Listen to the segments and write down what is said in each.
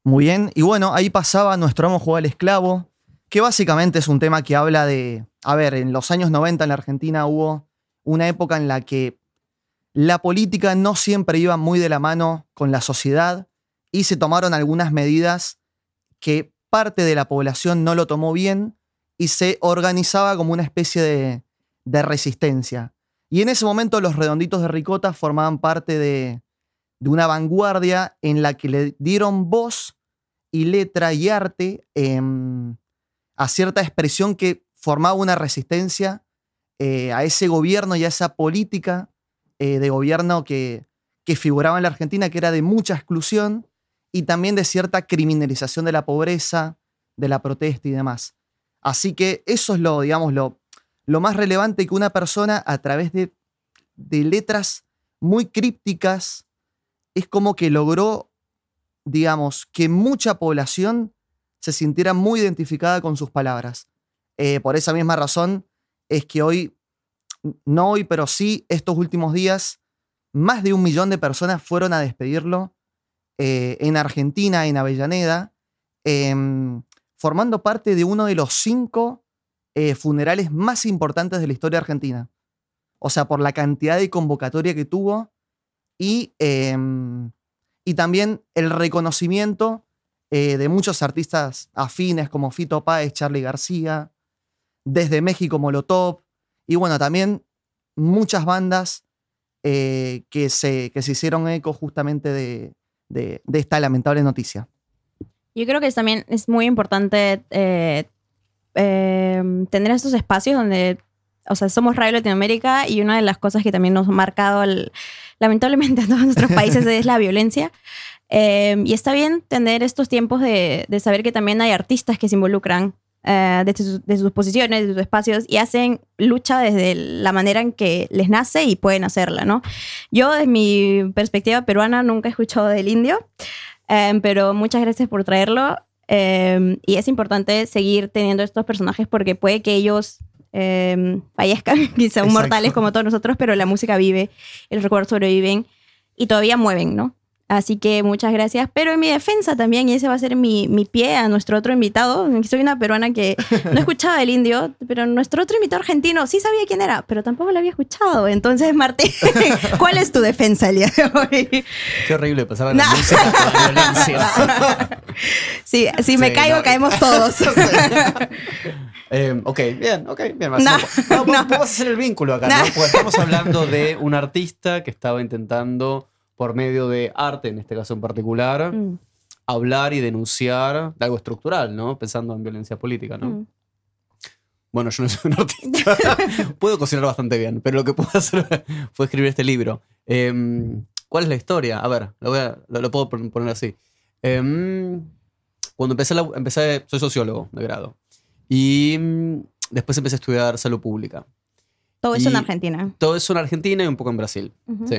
Muy bien. Y bueno, ahí pasaba Nuestro amo jugó al esclavo, que básicamente es un tema que habla de... A ver, en los años 90 en la Argentina hubo una época en la que la política no siempre iba muy de la mano con la sociedad y se tomaron algunas medidas que parte de la población no lo tomó bien y se organizaba como una especie de resistencia. Y en ese momento los Redonditos de Ricota formaban parte de una vanguardia en la que le dieron voz y letra y arte a cierta expresión que formaba una resistencia a ese gobierno y a esa política de gobierno que figuraba en la Argentina, que era de mucha exclusión y también de cierta criminalización de la pobreza, de la protesta y demás. Así que eso es digamos, lo más relevante, que una persona a través de letras muy crípticas es como que logró, digamos, que mucha población se sintiera muy identificada con sus palabras. Por esa misma razón es que hoy, no hoy, pero sí estos últimos días, más de 1 millón de personas fueron a despedirlo en Argentina, en Avellaneda, formando parte de uno de los 5 funerales más importantes de la historia argentina. O sea, por la cantidad de convocatoria que tuvo y también el reconocimiento de muchos artistas afines como Fito Páez, Charly García, desde México Molotov, y bueno, también muchas bandas que se hicieron eco justamente de esta lamentable noticia. Yo creo que también es muy importante tener estos espacios donde, o sea, somos Radio Latinoamérica y una de las cosas que también nos ha marcado lamentablemente a todos nuestros países es la violencia. Y está bien tener estos tiempos de saber que también hay artistas que se involucran de sus posiciones, de sus espacios, y hacen lucha desde la manera en que les nace y pueden hacerla, ¿no? Yo, desde mi perspectiva peruana, nunca he escuchado del Indio, pero muchas gracias por traerlo. Y es importante seguir teniendo estos personajes porque puede que ellos fallezcan, quizá Exacto. mortales como todos nosotros, pero la música vive, los recuerdos sobreviven y todavía mueven, ¿no? Así que muchas gracias. Pero en mi defensa también, y ese va a ser mi pie a nuestro otro invitado, soy una peruana que no escuchaba el Indio, pero nuestro otro invitado argentino sí sabía quién era, pero tampoco lo había escuchado. Entonces, Martín, ¿cuál es tu defensa el día de hoy? Qué horrible pasar la música por la violencia. Sí, si me caigo, caemos todos. Ok, bien. Podemos hacer el vínculo acá, ¿no? Porque estamos hablando de un artista que estaba intentando, por medio de arte, en este caso en particular, hablar y denunciar de algo estructural, ¿no? Pensando en violencia política, ¿no? Bueno, yo no soy un artista. Puedo cocinar bastante bien, pero lo que puedo hacer fue escribir este libro. ¿Cuál es la historia? A ver, lo puedo poner así. Cuando empecé, soy sociólogo de grado. Y después empecé a estudiar salud pública. Todo eso en Argentina. Todo eso en Argentina y un poco en Brasil. Sí.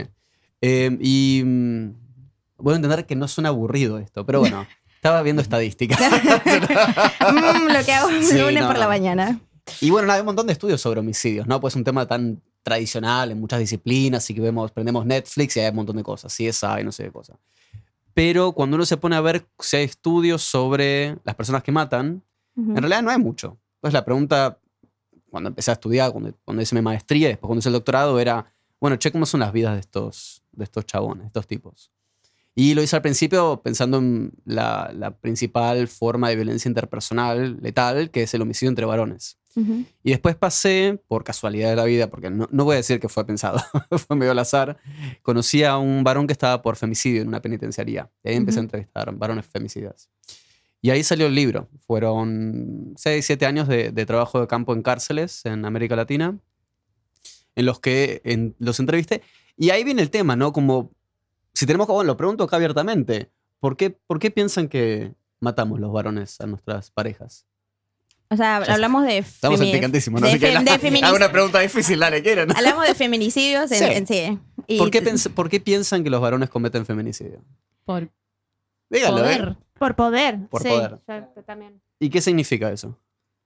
Voy a entender que no suena aburrido esto, pero bueno, estaba viendo estadísticas. Lo que hago Sí, lunes no, por la no. mañana. Y bueno, hay un montón de estudios sobre homicidios, ¿no? Pues es un tema tan tradicional en muchas disciplinas y que prendemos Netflix y hay un montón de cosas, CSI, no sé qué cosa. Pero cuando uno se pone a ver si hay estudios sobre las personas que matan, en realidad no hay mucho. Entonces la pregunta, cuando empecé a estudiar, cuando hice mi maestría y después cuando hice el doctorado, era, bueno, che, ¿cómo son las vidas de estos chabones, de estos tipos? Y lo hice al principio pensando en la principal forma de violencia interpersonal letal, que es el homicidio entre varones. Y después pasé, por casualidad de la vida, porque no voy a decir que fue pensado, fue medio al azar, conocí a un varón que estaba por femicidio en una penitenciaría. Y ahí empecé a entrevistar varones femicidas. Y ahí salió el libro. Fueron 6, 7 años de trabajo de campo en cárceles en América Latina, en los que los entrevisté. Y ahí viene el tema, ¿no? Como, si tenemos que, bueno, lo pregunto acá abiertamente, ¿por qué piensan que matamos los varones a nuestras parejas? O sea, hablamos de... Estamos en picantísimo, ¿no? Hago una pregunta difícil, dale, ¿quieren? Hablamos de feminicidios en sí. Y ¿Por qué piensan que los varones cometen feminicidio? Por Díganlo, poder. Por poder. Por sí, poder. yo también. ¿Y qué significa eso?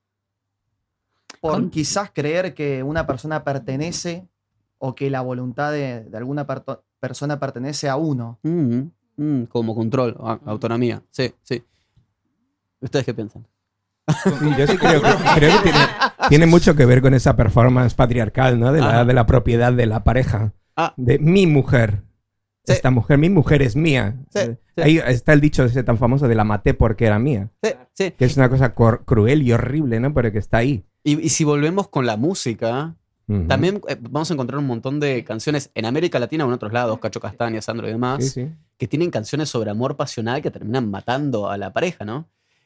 Por quizás creer que una persona pertenece o que la voluntad de alguna persona pertenece a uno. Como control, autonomía. Sí, sí. ¿Ustedes qué piensan? Sí, yo sí creo que tiene mucho que ver con esa performance patriarcal, ¿no? De la propiedad de la pareja. De mi mujer. Sí. Esta mujer, mi mujer es mía. Sí, sí. Ahí está el dicho ese tan famoso de la maté porque era mía. Sí, sí. Que es una cosa cruel y horrible, ¿no? Pero que está ahí. Y si volvemos con la música, Ujú. también vamos a encontrar un montón de canciones en América Latina o en otros lados, Cacho Castaña, Sandro y demás, Sí, sí. que tienen canciones sobre amor pasional que terminan matando a la pareja, ¿no?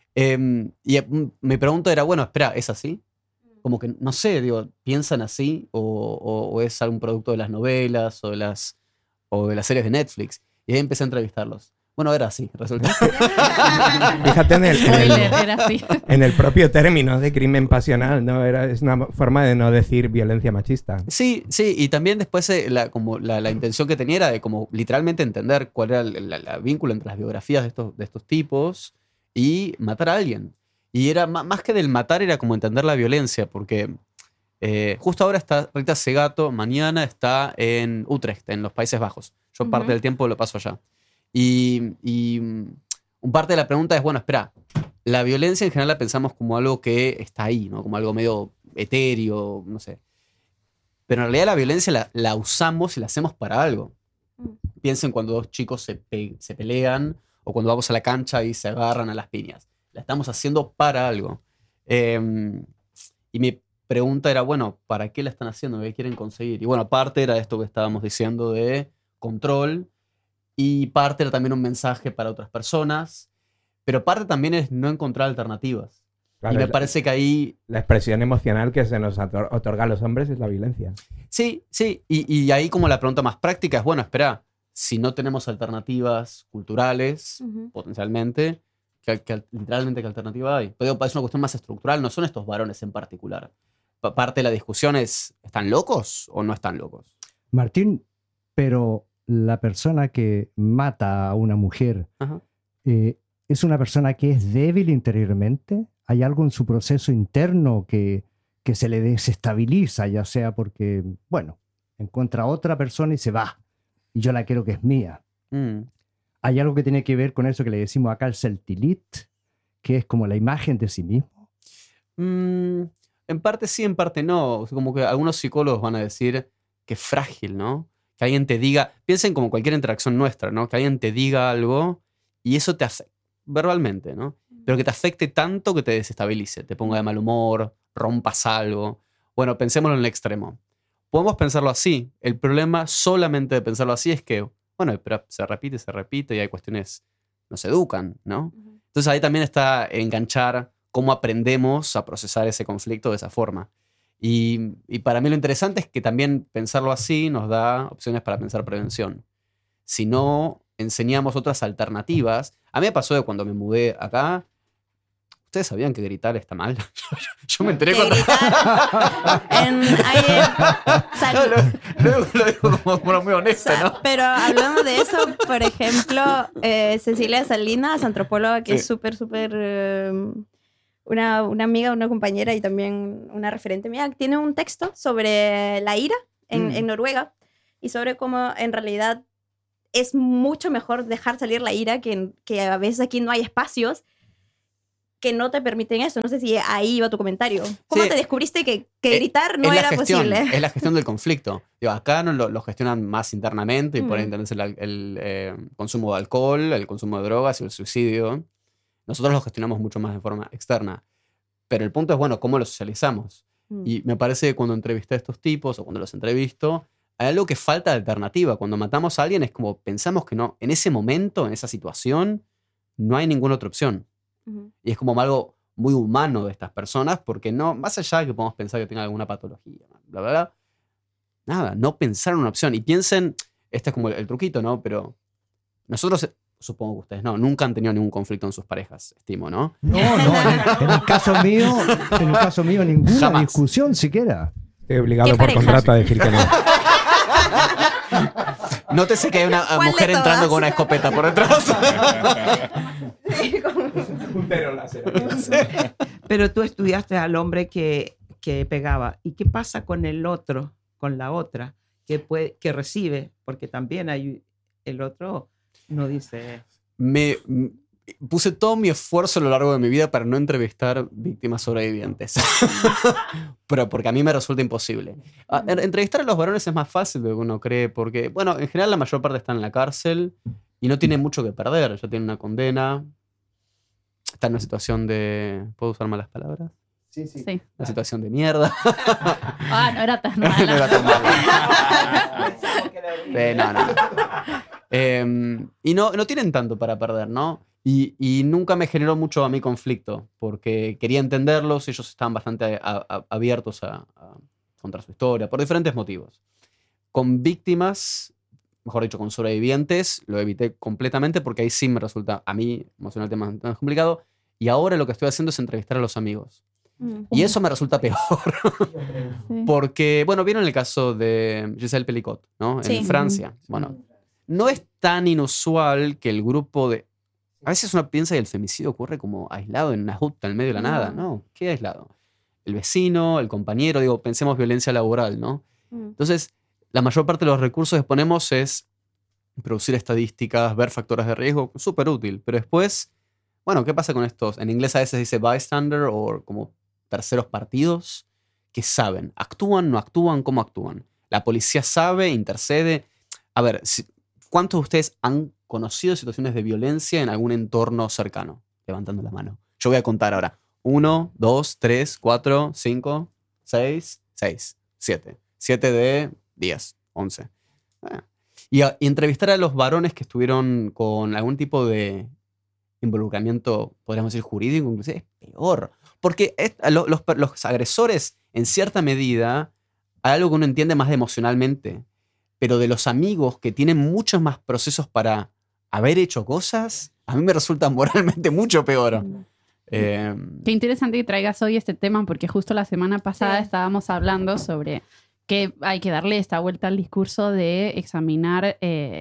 Mi pregunta era, bueno, espera, ¿es así? Como que, no sé, digo, ¿piensan así? ¿O es algún producto de las novelas o de las series de Netflix? Y ahí empecé a entrevistarlos. Bueno, era así, resulta. Fíjate Spoiler, era así. en el propio término de crimen pasional, ¿no? Es una forma de no decir violencia machista. Sí, sí, y también después la intención que tenía era de como literalmente entender cuál era el vínculo entre las biografías de estos tipos y matar a alguien. Y era más que del matar, era como entender la violencia, porque justo ahora está Rita Segato, mañana está en Utrecht, en los Países Bajos. Yo parte del tiempo lo paso allá. Y un parte de la pregunta es, bueno, espera, la violencia en general la pensamos como algo que está ahí, ¿no? Como algo medio etéreo, no sé. Pero en realidad la violencia la usamos y la hacemos para algo. Piensen cuando dos chicos se pelean o cuando vamos a la cancha y se agarran a las piñas. La estamos haciendo para algo. Y mi pregunta era, bueno, ¿para qué la están haciendo? ¿Qué quieren conseguir? Y bueno, parte era esto que estábamos diciendo de control y parte era también un mensaje para otras personas, pero parte también es no encontrar alternativas. Claro, y me parece que ahí... La expresión emocional que se nos otorga a los hombres es la violencia. Sí, sí. Y ahí como la pregunta más práctica es, bueno, espera, si no tenemos alternativas culturales, potencialmente, literalmente ¿qué alternativa hay? Pero es una cuestión más estructural, no son estos varones en particular. Parte de la discusión es, ¿están locos o no están locos? Martín, pero la persona que mata a una mujer es una persona que es débil interiormente. ¿Hay algo en su proceso interno que se le desestabiliza, ya sea porque, bueno, encuentra a otra persona y se va, y yo la quiero que es mía? ¿Hay algo que tiene que ver con eso que le decimos acá el self-tilit, que es como la imagen de sí mismo? En parte sí, en parte no. O sea, como que algunos psicólogos van a decir que es frágil, ¿no? Que alguien te diga, piensen como cualquier interacción nuestra, ¿no? Que alguien te diga algo y eso te hace verbalmente, ¿no? Pero que te afecte tanto que te desestabilice, te ponga de mal humor, rompas algo. Bueno, pensémoslo en el extremo. Podemos pensarlo así. El problema solamente de pensarlo así es que, bueno, pero se repite y hay cuestiones que nos educan, ¿no? Entonces ahí también está enganchar cómo aprendemos a procesar ese conflicto de esa forma. Y para mí lo interesante es que también pensarlo así nos da opciones para pensar prevención. Si no enseñamos otras alternativas... A mí me pasó de cuando me mudé acá, ¿ustedes sabían que gritar está mal? Yo me enteré cuando... Lo digo como muy honesto, ¿no? Pero hablando de eso, por ejemplo, Cecilia Salinas, antropóloga, que es súper, una amiga, una compañera y también una referente mía, tiene un texto sobre la ira en Noruega y sobre cómo en realidad es mucho mejor dejar salir la ira, que a veces aquí no hay espacios que no te permiten eso. No sé si ahí iba tu comentario. ¿Cómo te descubriste que gritar no era posible? Es la gestión del conflicto. Digo, acá no lo gestionan más internamente y por ahí entenderse el consumo de alcohol, el consumo de drogas y el suicidio. Nosotros lo gestionamos mucho más de forma externa. Pero el punto es, bueno, ¿cómo lo socializamos? Y me parece que cuando entrevisté a estos tipos o cuando los entrevisto, hay algo que falta de alternativa. Cuando matamos a alguien es como pensamos que no, en ese momento, en esa situación, no hay ninguna otra opción. Y es como algo muy humano de estas personas, porque no, más allá de que podamos pensar que tengan alguna patología, bla, bla, bla, nada, no pensar en una opción. Y piensen, este es como el truquito, ¿no? Pero nosotros, supongo que ustedes no, nunca han tenido ningún conflicto en sus parejas, estimo, ¿no? No, en el caso mío ninguna Jamás. Discusión siquiera. Estoy obligado por contrato a decir que no. Nótese que hay una mujer entrando con una escopeta por detrás. Pero tú estudiaste al hombre que pegaba. ¿Y qué pasa con el otro, con la otra, que recibe? Porque también hay el otro No dice. Puse todo mi esfuerzo a lo largo de mi vida para no entrevistar víctimas sobrevivientes. Pero porque a mí me resulta imposible. Entrevistar a los varones es más fácil de lo que uno cree, porque, bueno, en general la mayor parte están en la cárcel y no tienen mucho que perder. Ya tienen una condena. Están en una situación de... ¿Puedo usar malas palabras? Sí, sí. Sí. Una situación de mierda. Ah, no era tan No mala. era tan mala. Y no tienen tanto para perder, ¿no? Y nunca me generó mucho a mí conflicto, porque quería entenderlos, ellos estaban bastante abiertos a contar su historia, por diferentes motivos. Con víctimas, mejor dicho, con sobrevivientes, lo evité completamente porque ahí sí me resulta, a mí, emocionalmente más complicado, y ahora lo que estoy haciendo es entrevistar a los amigos. Y eso me resulta peor. Sí. Porque, bueno, vieron el caso de Giselle Pelicot, ¿no? Sí. En Francia. Bueno, no es tan inusual que el grupo de... A veces uno piensa que el femicidio ocurre como aislado en una justa, en medio de la nada. No, ¿qué aislado? El vecino, el compañero, digo, pensemos violencia laboral, ¿no? Entonces, la mayor parte de los recursos que ponemos es producir estadísticas, ver factores de riesgo, súper útil. Pero después, bueno, ¿qué pasa con estos? En inglés a veces dice bystander o como terceros partidos que saben, actúan, no actúan, cómo actúan. La policía sabe, intercede. A ver, ¿cuántos de ustedes han conocido situaciones de violencia en algún entorno cercano? Levantando la mano. Yo voy a contar ahora. 1, 2, 3, 4, 5, 6, 7. 7 de 10, 11. Y entrevistar a los varones que estuvieron con algún tipo de involucramiento, podríamos decir, jurídico, inclusive, es peor. Porque los agresores, en cierta medida, hay algo que uno entiende más emocionalmente. Pero de los amigos que tienen muchos más procesos para haber hecho cosas, a mí me resulta moralmente mucho peor. Qué interesante que traigas hoy este tema, porque justo la semana pasada estábamos hablando sobre que hay que darle esta vuelta al discurso de examinar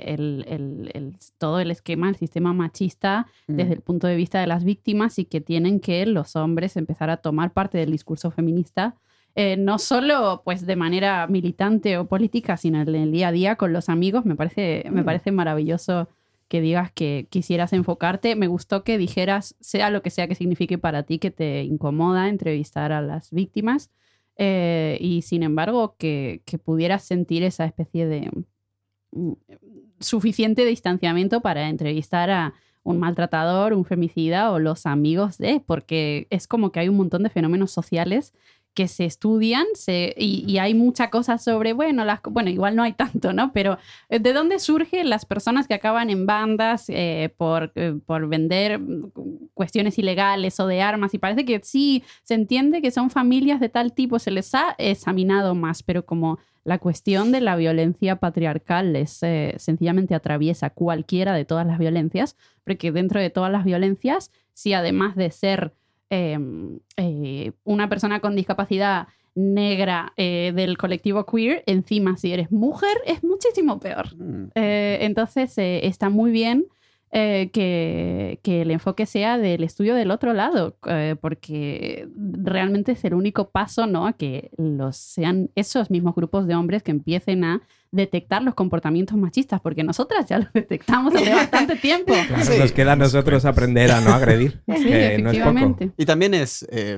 todo el esquema, el sistema machista desde el punto de vista de las víctimas, y que tienen que los hombres empezar a tomar parte del discurso feminista, no solo pues de manera militante o política, sino en el día a día con los amigos. Me parece maravilloso que digas que quisieras enfocarte. Me gustó que dijeras, sea lo que sea que signifique para ti, que te incomoda entrevistar a las víctimas. Y sin embargo que pudieras sentir esa especie de suficiente distanciamiento para entrevistar a un maltratador, un femicida o los amigos de, porque es como que hay un montón de fenómenos sociales que se estudian y hay mucha cosa sobre, bueno, igual no hay tanto, ¿no? Pero ¿de dónde surgen las personas que acaban en bandas por vender cuestiones ilegales o de armas? Y parece que sí, se entiende que son familias de tal tipo, se les ha examinado más, pero como la cuestión de la violencia patriarcal sencillamente atraviesa cualquiera de todas las violencias, porque dentro de todas las violencias, si además de ser una persona con discapacidad negra del colectivo queer, encima si eres mujer es muchísimo peor. Entonces está muy bien que el enfoque sea del estudio del otro lado, porque realmente es el único paso, ¿no?, a que sean esos mismos grupos de hombres que empiecen a detectar los comportamientos machistas, porque nosotras ya los detectamos hace bastante tiempo. Claro, nos queda a nosotros aprender a no agredir, Sí, que no es poco. efectivamente. Y también es